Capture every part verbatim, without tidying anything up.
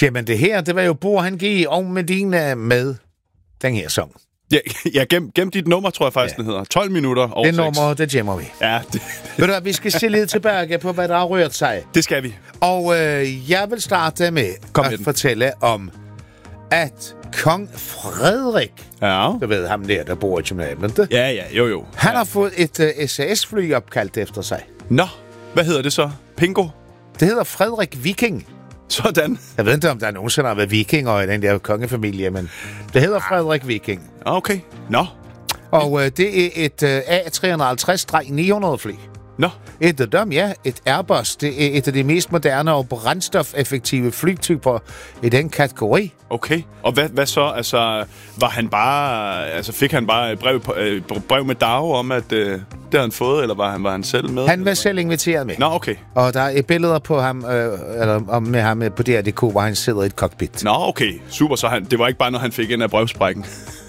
Jamen det her, det var jo Bo han G og Medina med den her sang. Ja, ja gem, gem dit nummer, tror jeg faktisk, ja. Den hedder. tolv minutter over det nummer, det gemmer vi. Ja, det... Ved du, vi skal se lidt tilbage på, hvad der har rørt sig. Det skal vi. Og øh, jeg vil starte med Kom at med fortælle om, at kong Frederik, ja. du ved ham der, der bor i København, ja, ja, jo, jo. Han ja. har fået et uh, S A S-fly opkaldt efter sig. Nå, hvad hedder det så? Pingo? Det hedder Frederik Viking. Sådan. Jeg ved ikke, om der nogensinde har været vikinger i den der kongefamilie, men det hedder Frederik Viking. Okay, nå. Og uh, det er et uh, A tre halvtreds ni hundrede fly. Nå. Et af dem, ja. Et Airbus. Det er et af de mest moderne og brændstofeffektive flytyper i den kategori. Okay. Og hvad, hvad så? Altså, var han bare... Altså, fik han bare et brev, på, øh, brev med Dag om, at øh, det havde han fået, eller var han, var han selv med? Han var selv inviteret med. Nå, okay. Og der er billeder på ham, øh, eller med ham på D R punktum D K, hvor han sidder i et cockpit. Nå, okay. Super. Så han, det var ikke bare noget, han fik ind af brevsprækken.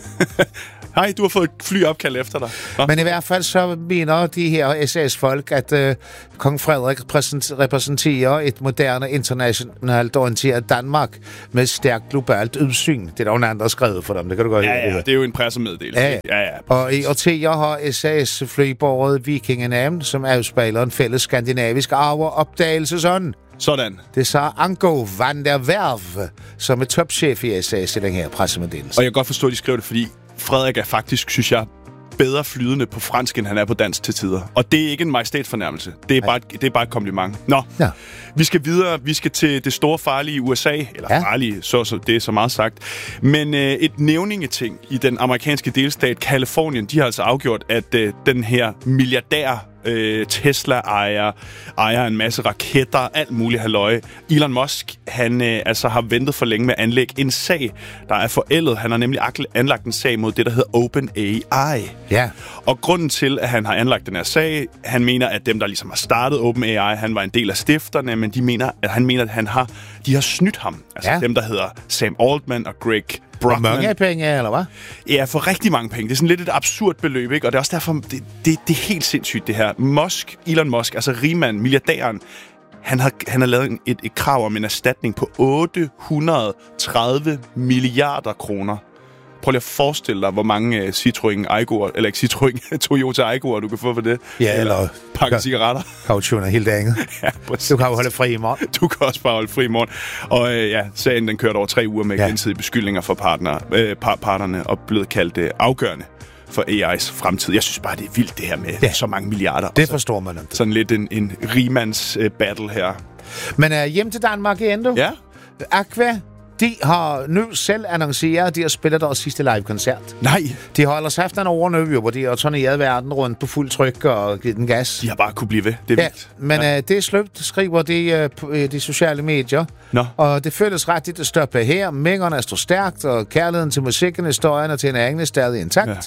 Hej, du har fået et fly opkaldt efter dig. Nå. Men i hvert fald så mener de her S A S-folk, at øh, kong Frederik repræsenterer et moderne, internationalt orienteret Danmark med stærkt globalt udsyn. Det er der jo en anden, der skrevet for dem, det kan du godt ja, høre. Ja, det er jo en pressemeddelelse. Ja, ja, ja. Og i årtier har S A S-fly båret Vikingenavn, som afspejler en fælles skandinavisk arv og opdagelsesånd. Sådan. Det sagde Anko van der Werf, som er topchef i S A S i den her pressemeddelelse. Og jeg kan godt forstå, at de skrev det, fordi Frederik er faktisk, synes jeg, bedre flydende på fransk, end han er på dansk til tider. Og det er ikke en majestætsfornærmelse. Det er, bare, det er bare et kompliment. Nå, ja. Vi skal videre. Vi skal til det store farlige U S A. Eller ja. farlige, så, så det er så meget sagt. Men øh, et nævningeting i den amerikanske delstat Kalifornien, de har altså afgjort, at øh, den her milliardær øh, Tesla-ejer, ejer en masse raketter, alt muligt halløje. Elon Musk, han øh, altså har ventet for længe med at anlægge en sag, der er forældet. Han har nemlig anlagt en sag mod det, der hedder OpenAI. Ja. Og grunden til, at han har anlagt den her sag, han mener, at dem, der ligesom har startet OpenAI, han var en del af stifterne, men de mener, at han mener, at han har, de har snydt ham. Altså ja. dem, der hedder Sam Altman og Greg Brockman. For mange penge, eller hvad? Ja, for rigtig mange penge. Det er sådan lidt et absurd beløb, ikke? Og det er også derfor, det, det, det er helt sindssygt, det her. Musk, Elon Musk, altså rigmanden, milliardæren, han har, han har lavet et, et krav om en erstatning på otte hundrede og tredive milliarder kroner. Prøv lige at forestille dig, hvor mange uh, Citroën Aygoer, eller ikke Citroën, Toyota Aygoer, du kan få for det. Ja, eller pakke cigaretter. Kaution er helt andet. Ja, præcis. Du kan jo holde fri i morgen. Du kan også bare holde fri i morgen. Og øh, ja, sagen den kørte over tre uger med ja. gensidige beskyldninger for partner, øh, par, parterne og blevet kaldt øh, afgørende for A I's fremtid. Jeg synes bare, det er vildt det her med ja. så mange milliarder. Det forstår man ikke. Sådan lidt en, en rigmands øh, battle her. Men uh, hjem til Danmark igen, du. Ja. Aqua, de har nu selv annonceret, at de har spillet deres sidste live-koncert. Nej. De har ellers haft en over nu, hvor de har turneret verden rundt på fuld tryk og givet den gas. De har bare kunne blive ved. Det er ja, vildt. Men ja. uh, det er slut, skriver de uh, på uh, de sociale medier. Nå. Og det føles ret at stoppe her. Mængderne står stærkt, og kærligheden til musikken, historien og til en egen er stadig intakt. Ja.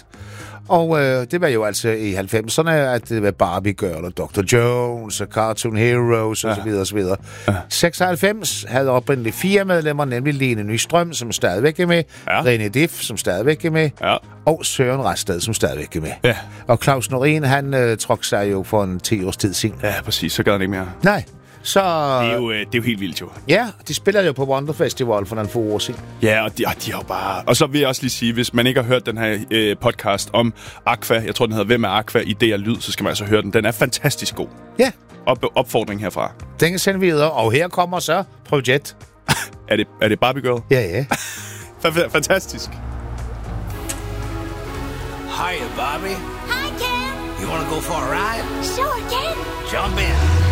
Og øh, det var jo altså i halvfemserne, at det var Barbie Girl og doktor Jones og Cartoon Heroes og ja. så videre og så videre. Ja. seksoghalvfems havde oprindeligt fire medlemmer, nemlig Lene Nystrøm, som stadigvæk er med, ja. René Diff, som stadigvæk er med, ja. og Søren Rasted, som stadigvæk er med. Ja. Og Claus Norén, han øh, trak sig jo for en ti års tid siden. Ja, præcis. Så gør han ikke mere. Nej. Så, det, er jo, det er jo helt vildt, jo. Ja, de spiller jo på Wonder Festival for nogle få år siden. Ja, og de, og de har jo bare... Og så vil jeg også lige sige, hvis man ikke har hørt den her øh, podcast om Aqua, jeg tror, den hedder Hvem er Aqua? Idé og lyd, så skal man altså høre den. Den er fantastisk god. Ja. Op, opfordring herfra. Den kan sende videre, og her kommer så Project. er, det, er det Barbie Girl? Ja, ja. Fantastisk. Hiya, Barbie. Hi, Ken. You wanna go for a ride? Sure, Ken. Jump in.